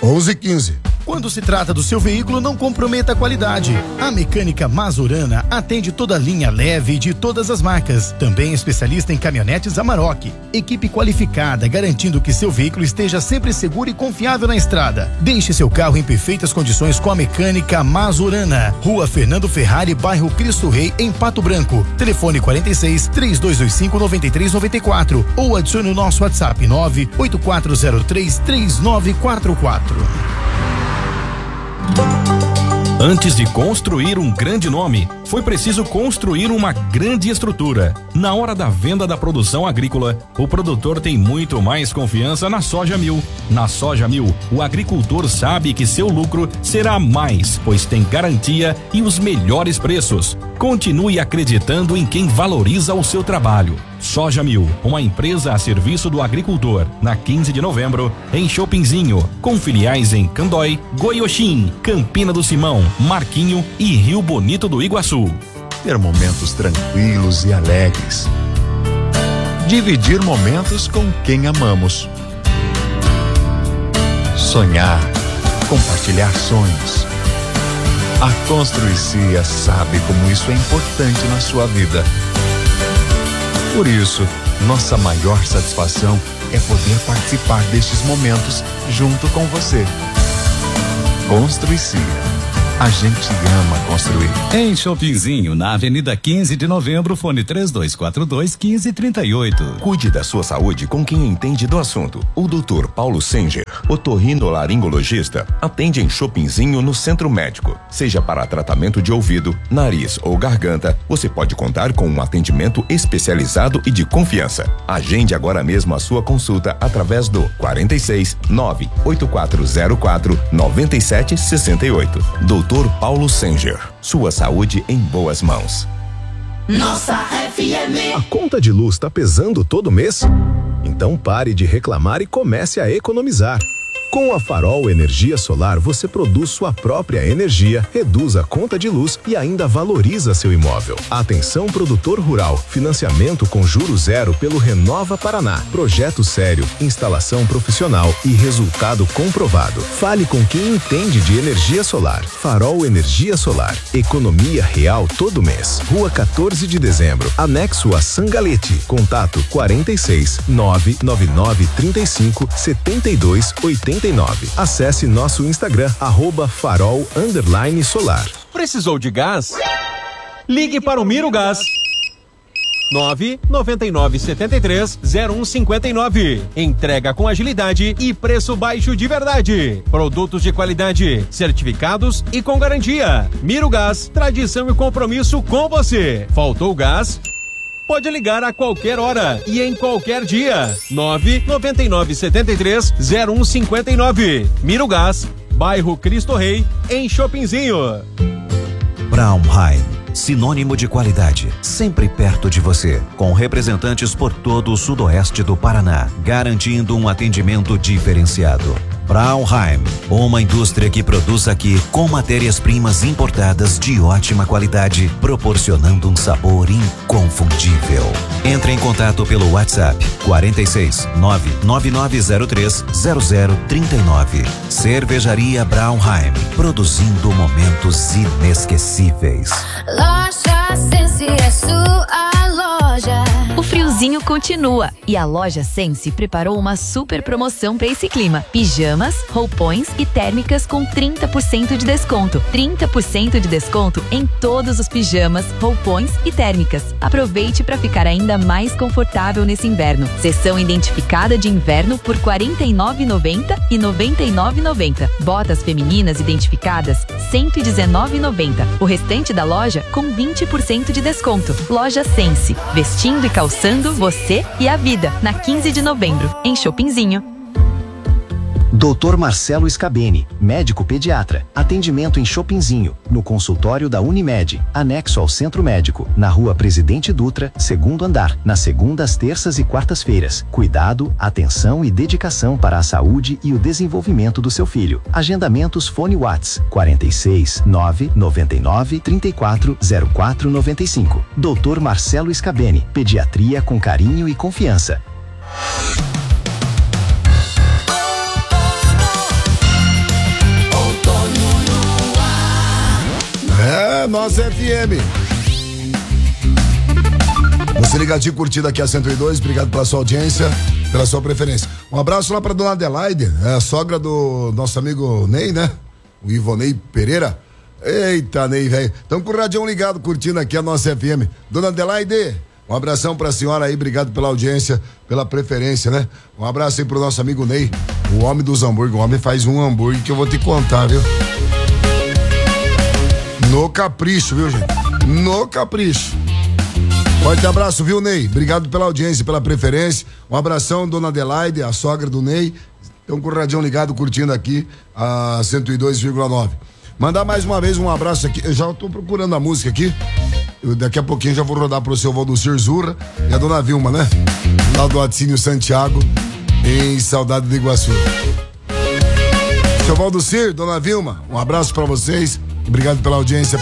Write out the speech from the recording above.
11:15. Quando se trata do seu veículo, não comprometa a qualidade. A Mecânica Mazurana atende toda a linha leve de todas as marcas. Também especialista em caminhonetes Amarok. Equipe qualificada, garantindo que seu veículo esteja sempre seguro e confiável na estrada. Deixe seu carro em perfeitas condições com a Mecânica Mazurana. Rua Fernando Ferrari, bairro Cristo Rei, em Pato Branco. Telefone 46-3225-9394 ou adicione o nosso WhatsApp 98403-3944. Antes de construir um grande nome, foi preciso construir uma grande estrutura. Na hora da venda da produção agrícola, o produtor tem muito mais confiança na Soja Mil. Na Soja Mil, o agricultor sabe que seu lucro será mais, pois tem garantia e os melhores preços. Continue acreditando em quem valoriza o seu trabalho. Soja Mil, uma empresa a serviço do agricultor, na 15 de novembro, em Chopinzinho, com filiais em Candói, Goiôxim, Campina do Simão, Marquinho e Rio Bonito do Iguaçu. Ter momentos tranquilos e alegres. Dividir momentos com quem amamos. Sonhar, compartilhar sonhos. A Construicia sabe como isso é importante na sua vida. Por isso, nossa maior satisfação é poder participar destes momentos junto com você. Construicia. A gente ama construir. Em Chopinzinho, na Avenida 15 de Novembro, fone 3242-1538. Cuide da sua saúde com quem entende do assunto. O Dr. Paulo Senger, otorrinolaringologista, atende em Chopinzinho no Centro Médico. Seja para tratamento de ouvido, nariz ou garganta, você pode contar com um atendimento especializado e de confiança. Agende agora mesmo a sua consulta através do 46-98404-9768. Dr. Paulo Senger, sua saúde em boas mãos. Nossa FM. A conta de luz está pesando todo mês? Então pare de reclamar e comece a economizar. Com a Farol Energia Solar, você produz sua própria energia, reduz a conta de luz e ainda valoriza seu imóvel. Atenção, produtor rural. Financiamento com juros zero pelo Renova Paraná. Projeto sério, instalação profissional e resultado comprovado. Fale com quem entende de energia solar. Farol Energia Solar. Economia real todo mês. Rua 14 de dezembro, anexo a Sangalete. Contato 46 999 35 72 89. Acesse nosso Instagram, @farol_solar. Precisou de gás? Ligue para o Miro Gás. 99973-0159. Entrega com agilidade e preço baixo de verdade. Produtos de qualidade, certificados e com garantia. Miro Gás, tradição e compromisso com você. Faltou gás? Pode ligar a qualquer hora e em qualquer dia. 99973-0159. Miro Gás, bairro Cristo Rei, em Chopinzinho. Braunheim, sinônimo de qualidade, sempre perto de você, com representantes por todo o sudoeste do Paraná, garantindo um atendimento diferenciado. Braunheim, uma indústria que produz aqui com matérias-primas importadas de ótima qualidade, proporcionando um sabor inconfundível. Entre em contato pelo WhatsApp 46 99903 0039. Cervejaria Braunheim, produzindo momentos inesquecíveis. Loja Sense é sua loja. O friozinho continua e a Loja Sense preparou uma super promoção para esse clima. Pijamas, roupões e térmicas com 30% de desconto. 30% de desconto em todos os pijamas, roupões e térmicas. Aproveite para ficar ainda mais confortável nesse inverno. Seção identificada de inverno por R$ 49,90 e R$ 99,90. Botas femininas identificadas R$ 119,90. O restante da loja com 20% de desconto. Loja Sense, vestindo e calçando você e a vida, na 15 de novembro, em Chopinzinho. Dr. Marcelo Scabeni, médico pediatra. Atendimento em Chopinzinho, no consultório da Unimed, anexo ao Centro Médico, na Rua Presidente Dutra, segundo andar, nas segundas, terças e quartas-feiras. Cuidado, atenção e dedicação para a saúde e o desenvolvimento do seu filho. Agendamentos fone Whats 46 999 34 04 95. Dr. Marcelo Scabeni, pediatria com carinho e confiança. nossa FM. Você ligadinho, curtido aqui a 102, obrigado pela sua audiência, pela sua preferência. Um abraço lá pra dona Adelaide, a sogra do nosso amigo Ney, né? O Ivonei Pereira. Eita, Ney, velho. Estamos com o radião ligado, curtindo aqui a nossa FM. Dona Adelaide, um abração pra senhora aí, obrigado pela audiência, pela preferência, né? Um abraço aí pro nosso amigo Ney, o homem dos hambúrguer. O homem faz um hambúrguer que eu vou te contar, viu? No capricho, viu, gente? No capricho. Forte abraço, viu, Ney? Obrigado pela audiência, pela preferência. Um abração, dona Adelaide, a sogra do Ney. Estão com o radião ligado, curtindo aqui a 102,9. Mandar mais uma vez um abraço aqui. Eu já estou procurando a música aqui. Daqui a pouquinho já vou rodar pro seu Valdocir Zurra e a dona Vilma, né? Lá do Aticínio Santiago, em Saudade do Iguaçu. Seu Valdocir, dona Vilma, um abraço para vocês. Obrigado pela audiência.